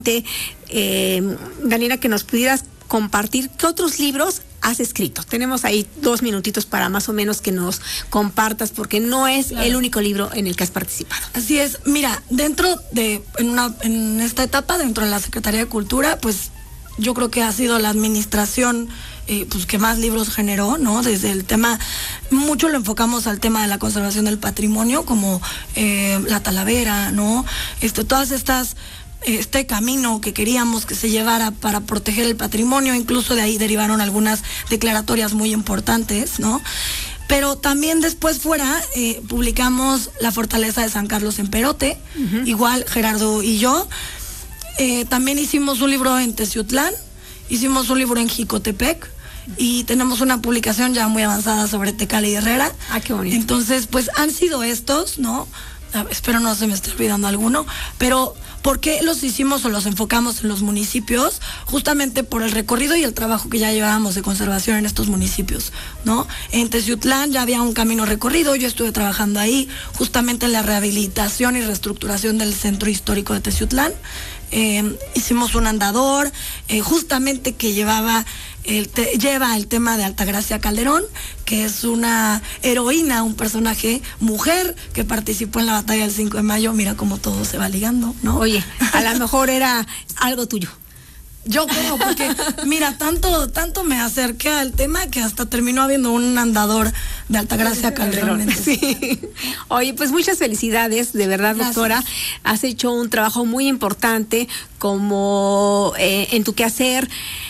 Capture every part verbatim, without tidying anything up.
Eh, Daniela, que nos pudieras compartir qué otros libros has escrito. Tenemos ahí dos minutitos para más o menos que nos compartas, porque no es claro. el único libro en el que has participado. Así es. Mira, dentro de, en, una, en esta etapa, dentro de la Secretaría de Cultura, pues yo creo que ha sido la administración eh, pues que más libros generó, ¿no? Desde el tema, mucho lo enfocamos al tema de la conservación del patrimonio, como eh, la Talavera, ¿no? Este, todas estas este camino que queríamos que se llevara para proteger el patrimonio, incluso de ahí derivaron algunas declaratorias muy importantes, ¿no? Pero también después fuera eh, publicamos La Fortaleza de San Carlos en Perote, uh-huh. igual Gerardo y yo. Eh, también hicimos un libro en Teciutlán, hicimos un libro en Jicotepec y tenemos una publicación ya muy avanzada sobre Tecali y Herrera. Ah, qué bonito. Entonces, pues han sido estos, ¿no? Espero no se me esté olvidando alguno, pero ¿por qué los hicimos o los enfocamos en los municipios? Justamente por el recorrido y el trabajo que ya llevábamos de conservación en estos municipios, ¿no? En Teciutlán ya había un camino recorrido, yo estuve trabajando ahí justamente en la rehabilitación y reestructuración del centro histórico de Teciutlán. Eh, hicimos un andador eh, justamente que llevaba el te, lleva el tema de Altagracia Calderón, que es una heroína, un personaje mujer que participó en la batalla del cinco de mayo. Mira cómo todo se va ligando, ¿no? Oye, a lo mejor era algo tuyo. Yo creo, porque mira, tanto tanto me acerqué al tema que hasta terminó habiendo un andador de Altagracia Calderón. Sí. Oye, pues muchas felicidades, de verdad, Gracias. Doctora. Has hecho un trabajo muy importante como eh, en tu quehacer,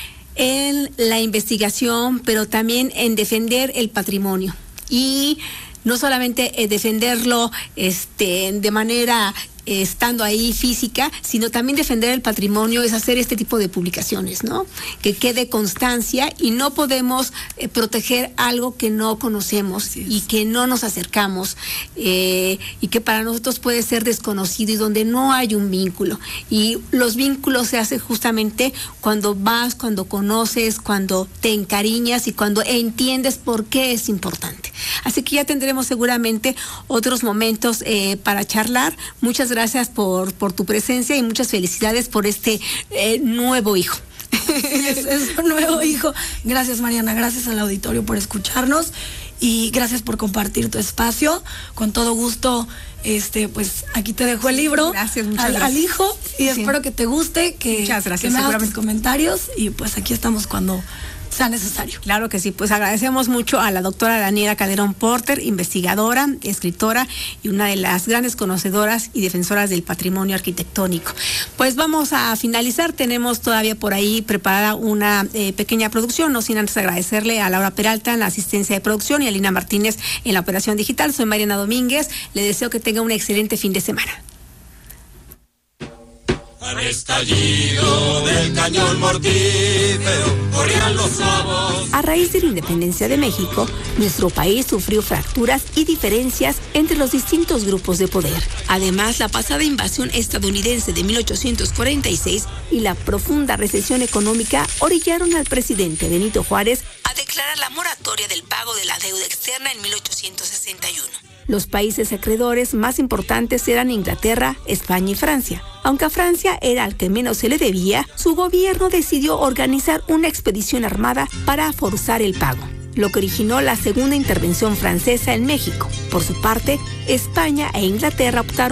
en la investigación, pero también en defender el patrimonio. Y no solamente eh, defenderlo este, de manera eh, estando ahí física, sino también defender el patrimonio es hacer este tipo de publicaciones, ¿no? Que quede constancia, y no podemos eh, proteger algo que no conocemos y que no nos acercamos eh, y que para nosotros puede ser desconocido y donde no hay un vínculo. Y los vínculos se hacen justamente cuando vas, cuando conoces, cuando te encariñas y cuando entiendes por qué es importante. Así que ya tendremos seguramente otros momentos eh, para charlar. Muchas gracias por, por tu presencia y muchas felicidades por este eh, nuevo hijo. Es, es un nuevo hijo. Gracias, Mariana, gracias al auditorio por escucharnos y gracias por compartir tu espacio. Con todo gusto, este, pues aquí te dejo el libro. Gracias, muchas al, gracias. al hijo y Sí. espero que te guste, que, Muchas gracias, que me hagas tus seguramente. comentarios y pues aquí estamos cuando sea necesario. Claro que sí, pues agradecemos mucho a la doctora Daniela Calderón Porter, investigadora, escritora y una de las grandes conocedoras y defensoras del patrimonio arquitectónico. Pues vamos a finalizar, tenemos todavía por ahí preparada una eh, pequeña producción, no sin antes agradecerle a Laura Peralta en la asistencia de producción y a Lina Martínez en la operación digital. Soy Mariana Domínguez, le deseo que tenga un excelente fin de semana. Al estallido del cañón mortífero corrían los lobos. A raíz de la independencia de México, nuestro país sufrió fracturas y diferencias entre los distintos grupos de poder. Además, la pasada invasión estadounidense de mil ochocientos cuarenta y seis y la profunda recesión económica orillaron al presidente Benito Juárez a declarar la moratoria del pago de la deuda externa en mil ochocientos sesenta y uno. Los países acreedores más importantes eran Inglaterra, España y Francia. Aunque a Francia era al que menos se le debía, su gobierno decidió organizar una expedición armada para forzar el pago, lo que originó la segunda intervención francesa en México. Por su parte, España e Inglaterra optaron